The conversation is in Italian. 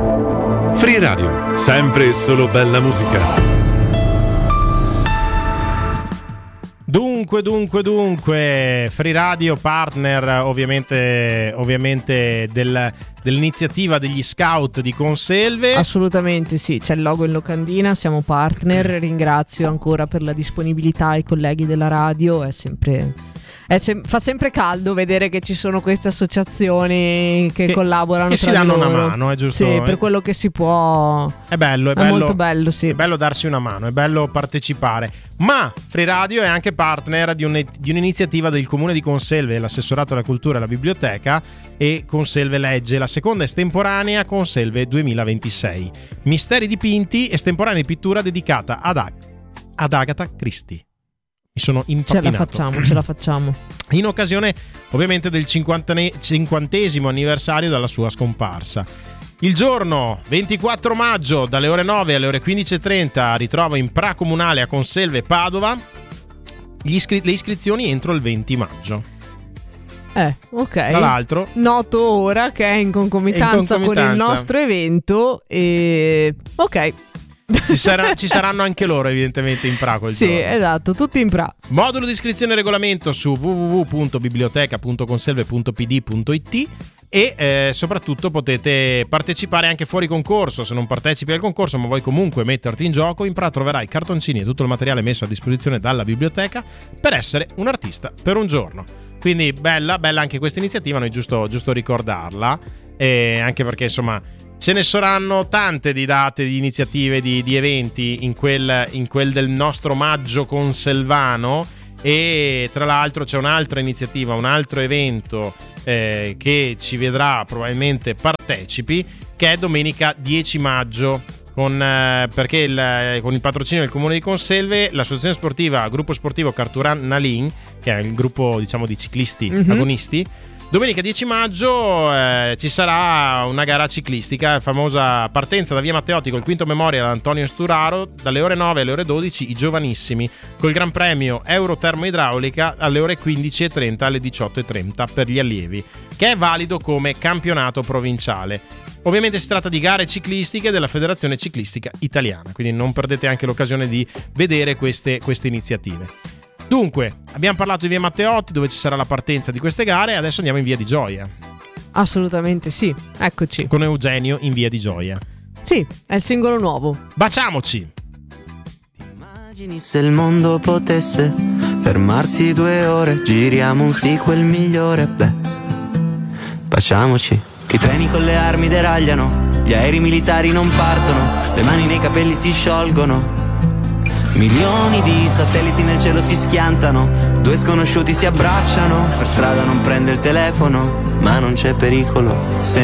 Free Radio, sempre e solo bella musica. Dunque, Free Radio, partner ovviamente dell'iniziativa degli scout di Conselve. Assolutamente sì, c'è il logo in locandina, siamo partner. Ringrazio ancora per la disponibilità ai colleghi della radio, fa sempre caldo vedere che ci sono queste associazioni che collaborano che tra si danno loro. una mano, è giusto? Sì, per quello che si può. È bello, molto bello, sì. È bello darsi una mano, è bello partecipare. Ma Free Radio è anche partner di un'iniziativa del Comune di Conselve, l'assessorato alla cultura e alla biblioteca, e Conselve legge la seconda estemporanea Conselve 2026. Misteri dipinti, estemporanea di pittura dedicata ad Agatha Christie. Mi sono impappinato. Ce la facciamo. In occasione ovviamente del 50° anniversario dalla sua scomparsa. Il giorno 24 maggio dalle ore 9 alle ore 15.30 ritrova in Pra Comunale a Conselve, Padova, le iscrizioni entro il 20 maggio. Ok. Tra l'altro noto ora che è in concomitanza con il nostro evento e ok. Ci saranno anche loro evidentemente in Pra quel giorno. Sì, esatto, tutti in Pra. Modulo di iscrizione e regolamento su www.biblioteca.conselve.pd.it e soprattutto potete partecipare anche fuori concorso. Se non partecipi al concorso ma vuoi comunque metterti in gioco, in Pra troverai cartoncini e tutto il materiale messo a disposizione dalla biblioteca per essere un artista per un giorno. Quindi bella anche questa iniziativa, noi giusto ricordarla, anche perché insomma ce ne saranno tante di date, di iniziative, di eventi in quel del nostro maggio conselvano. E tra l'altro c'è un'altra iniziativa, un altro evento che ci vedrà probabilmente partecipi, che è domenica 10 maggio perché con il patrocinio del Comune di Conselve, l'associazione sportiva Gruppo Sportivo Carturan Nalin, che è il gruppo diciamo di ciclisti agonisti, domenica 10 maggio ci sarà una gara ciclistica, la famosa partenza da via Matteotti col quinto memorial Antonio Sturaro dalle ore 9 alle ore 12, i giovanissimi, col gran premio Euro Termoidraulica alle ore 15.30 alle 18.30 per gli allievi, che è valido come campionato provinciale. Ovviamente si tratta di gare ciclistiche della Federazione Ciclistica Italiana, quindi non perdete anche l'occasione di vedere queste iniziative. Dunque, abbiamo parlato di via Matteotti, dove ci sarà la partenza di queste gare, adesso andiamo in via di Gioia. Assolutamente sì, eccoci. Con Eugenio in via di Gioia. Sì, è il singolo nuovo. Baciamoci! Immagini se il mondo potesse fermarsi 2 ore, giriamo un sequel migliore, baciamoci. Che i treni con le armi deragliano, gli aerei militari non partono, le mani nei capelli si sciolgono. Milioni di satelliti nel cielo si schiantano, 2 sconosciuti si abbracciano, per strada non prende il telefono, ma non c'è pericolo se